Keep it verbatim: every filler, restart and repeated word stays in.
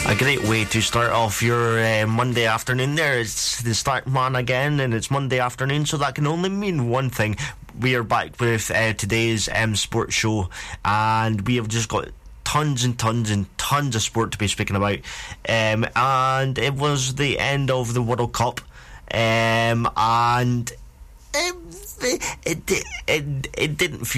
A great way to start off your uh, Monday afternoon there. It's the start man again, and it's Monday afternoon, so that can only mean one thing. We are back with uh, today's um, sports show, and we have just got tons and tons and tons of sport to be speaking about. Um, and it was the end of the World Cup, um, and it, it, it, it, it didn't feel